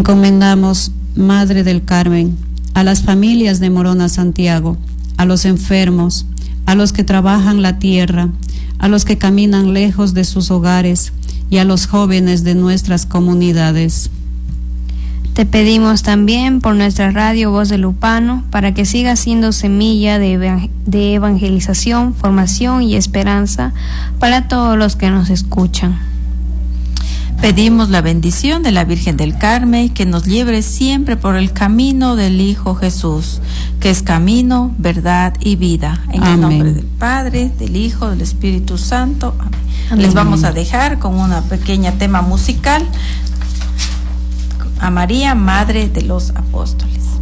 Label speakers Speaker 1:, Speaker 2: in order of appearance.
Speaker 1: Encomendamos, Madre del Carmen, a las familias de Morona Santiago, a los enfermos, a los que trabajan la tierra, a los que caminan lejos de sus hogares y a los jóvenes de nuestras comunidades.
Speaker 2: Te pedimos también por nuestra radio Voz de Lupano para que siga siendo semilla de evangelización, formación y esperanza para todos los que nos escuchan.
Speaker 3: Pedimos la bendición de la Virgen del Carmen, que nos lleve siempre por el camino del Hijo Jesús, que es camino, verdad y vida. En el nombre del Padre, del Hijo, del Espíritu Santo. Amén. Les vamos a dejar con una pequeña tema musical a María, Madre de los Apóstoles.